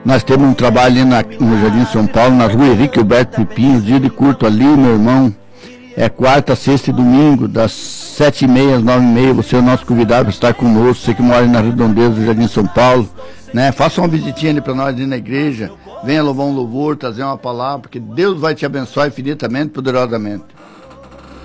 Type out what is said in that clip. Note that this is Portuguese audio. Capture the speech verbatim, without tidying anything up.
Nós temos um trabalho ali na, no Jardim São Paulo, na rua Henrique Alberto Pipinho, dia de curto ali, meu irmão. É quarta, sexta e domingo, das sete e meia às nove e meia. Você é o nosso convidado para estar conosco, você que mora na Redondeza do Jardim São Paulo, né? Faça uma visitinha ali para nós ali na igreja, venha louvar um louvor, trazer uma palavra, porque Deus vai te abençoar infinitamente, poderosamente.